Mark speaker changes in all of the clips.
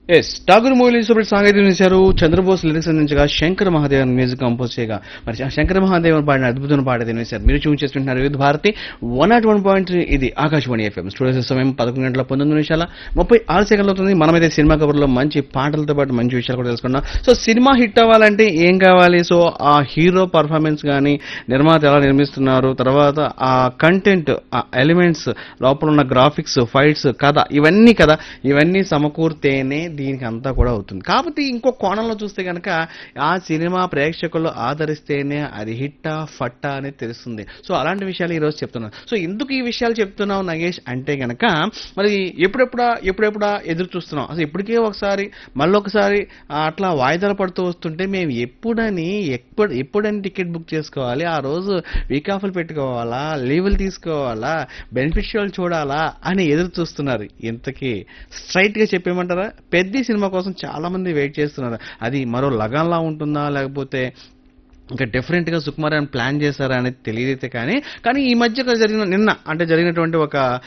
Speaker 1: Yes Tagore movie super సాంగీతం చేశారు. Chandrabose lyrics అందించగా Shankar Mahadevan music compose చేయగా మరి శంకర్ మహాదేవన్ పాడిన అద్భుతమైన పాట వినేశారు. మీరు చూన్ చేసుకుంటున్నారు వివిధ భారతి 101.3. ఇది ఆకాశవాణి ఎఫ్ఎం. స్టూడియో సమయం 11:19:36 అవుతుంది. మనమైతే సినిమా కబుర్లో మంచి పాటలతో పాటు మంచి విషయాలు కూడా తెలుసుకున్నాం. సో సినిమా హిట్ అవ్వాలంటే ఏం కావాలి? సో ఆ హీరో పర్ఫార్మెన్స్ కానీ, నిర్మాత ఎలా నిర్మిస్తున్నారు, తర్వాత ఆ కంటెంట్, ఆ ఎలిమెంట్స్, లోపల ఉన్న గ్రాఫిక్స్, ఫైట్స్, కథ, ఇవన్నీ సమకూర్తేనే దీనికి అంతా కూడా అవుతుంది. కాకపోతే ఇంకో కోణంలో చూస్తే కనుక ఆ సినిమా ప్రేక్షకులు ఆదరిస్తేనే అది హిట్టా ఫట్టా అనేది తెలుస్తుంది. సో అలాంటి విషయాలు ఈరోజు చెప్తున్నాను. సో ఎందుకు ఈ విషయాలు చెప్తున్నావు నగేష్ అంటే గనక మరి ఎప్పుడెప్పుడా ఎదురు చూస్తున్నాం. అసలు ఇప్పటికే ఒకసారి మళ్ళొకసారి అట్లా వాయిదాలు పడుతూ వస్తుంటే మేము ఎప్పుడని టికెట్ బుక్ చేసుకోవాలి, ఆ రోజు వీక్ ఆఫ్లు పెట్టుకోవాలా, లీవులు తీసుకోవాలా, బెనిఫిట్ షోలు చూడాలా అని ఎదురు చూస్తున్నారు. ఇంతకీ స్ట్రైట్ గా చెప్పేమంటారా? పెద్ద సినిమా కోసం చాలా మంది వెయిట్ చేస్తున్నారు. అది మరో లగాన్లా ఉంటుందా, లేకపోతే ఇంకా డిఫరెంట్ గా సుకుమార్ ప్లాన్ చేశారా అనేది తెలియదైతే కానీ ఈ మధ్య జరిగినటువంటి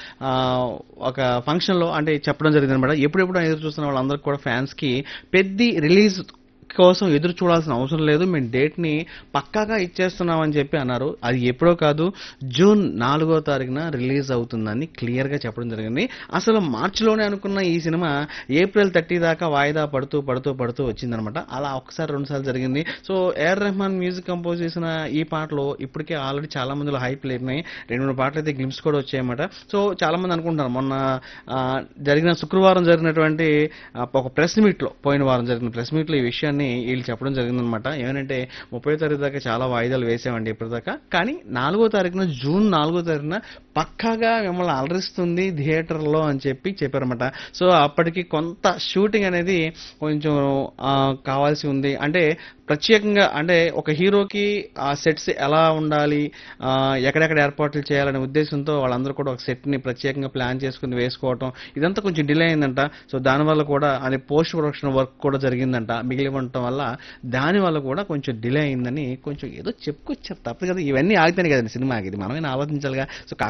Speaker 1: ఒక ఫంక్షన్ లో అంటే చెప్పడం జరిగింది అనమాట. ఎప్పుడెప్పుడు ఎదురు చూస్తున్న వాళ్ళందరికీ కూడా ఫ్యాన్స్ కి పెద్ద రిలీజ్ కోసం ఎదురు చూడాల్సిన అవసరం లేదు, మేము డేట్ ని పక్కాగా ఇచ్చేస్తున్నామని చెప్పి అన్నారు. అది ఎప్పుడో కాదు, జూన్ 4వ తారీఖున రిలీజ్ అవుతుందని క్లియర్ గా చెప్పడం జరిగింది. అసలు మార్చిలోనే అనుకున్న ఈ సినిమా ఏప్రిల్ 30 దాకా వాయిదా పడుతూ వచ్చిందనమాట. అలా ఒకసారి రెండుసార్లు జరిగింది. So AR Rahman music compose చేసిన ఈ పాటలో ఇప్పటికే ఆల్రెడీ చాలా మందిలో హైప్ లేపినాయి. 2-3 పాటలు అయితే గ్లిమ్స్ కూడా వచ్చాయన్నమాట. సో చాలా మంది అనుకుంటున్నారు మొన్న శుక్రవారం జరిగినటువంటి ఒక ప్రెస్ మీట్ లో, పోయిన వారం జరిగిన ప్రెస్ మీట్ లో ఈ విషయాన్ని వీళ్ళు చెప్పడం జరిగిందనమాట. ఏమంటే 30వ తారీఖు దాకా చాలా వాయిదాలు వేసామండి ఇప్పటిదాకా, కానీ జూన్ 4వ తారీఖున పక్కాగా మిమ్మల్ని అలరిస్తుంది థియేటర్లో అని చెప్పారన్నమాట. సో అప్పటికి కొంత షూటింగ్ అనేది కొంచెం కావాల్సి ఉంది. అంటే ప్రత్యేకంగా అంటే ఒక హీరోకి ఆ సెట్స్ ఎలా ఉండాలి, ఎక్కడెక్కడ ఏర్పాట్లు చేయాలనే ఉద్దేశంతో వాళ్ళందరూ కూడా ఒక సెట్ ని ప్రత్యేకంగా ప్లాన్ చేసుకుని వేసుకోవటం, ఇదంతా కొంచెం డిలే అయిందంట. సో దానివల్ల కూడా అది పోస్ట్ ప్రొడక్షన్ వర్క్ కూడా జరిగిందంట మిగిలి ఉండటం వల్ల, దానివల్ల కూడా కొంచెం డిలే అయిందని కొంచెం ఏదో చెప్పుకొచ్చారు. తప్పదు కదా, ఇవన్నీ ఆగితేనే కదండి సినిమా ఆగింది, మనమైనా ఆలోచించాలిగా. సో